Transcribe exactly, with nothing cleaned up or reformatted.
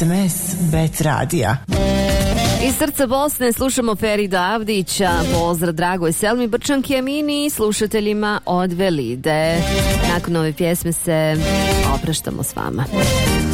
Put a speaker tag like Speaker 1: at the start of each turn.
Speaker 1: S M S Bet radija.
Speaker 2: Iz srca Bosne slušamo Ferida Avdića. Pozdrav dragoj Selmi Brčanki Amini i slušateljima od Velide. Nakon ove pjesme se opraštamo s vama.